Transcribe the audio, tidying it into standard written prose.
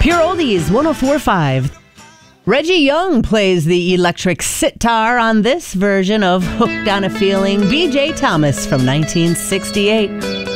Pure Oldies 104.5. Reggie Young plays the electric sitar on this version of Hooked on a Feeling. BJ Thomas from 1968.